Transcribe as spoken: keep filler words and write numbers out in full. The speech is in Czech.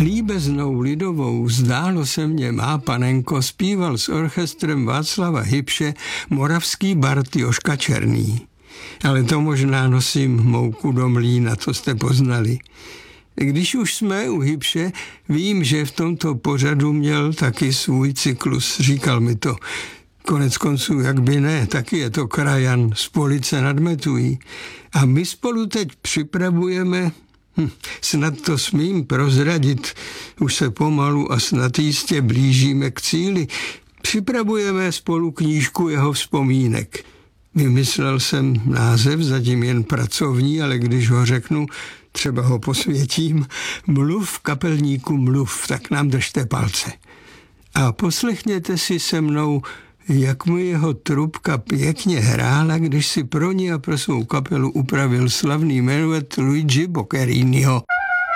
Líbeznou lidovou Zdálo se mně má panenko zpíval s orchestrem Václava Hybše moravský bard Joška Černý. Ale to možná nosím mouku do mlýna, to jste poznali. Když už jsme u Hybše, vím, že v tomto pořadu měl taky svůj cyklus, říkal mi to. Konec konců, jak by ne, taky je to krajan z Police nad Metují. A my spolu teď připravujeme, hm, snad to smím prozradit, už se pomalu a snad jistě blížíme k cíli, připravujeme spolu knížku jeho vzpomínek. Vymyslel jsem název, zatím jen pracovní, ale když ho řeknu, třeba ho posvětím, Mluv, kapelníku, mluv, tak nám držte palce. A poslechněte si se mnou, jak mu jeho trubka pěkně hrála, když si pro ní a pro svou kapelu upravil slavný menuet Luigi Boccheriniho.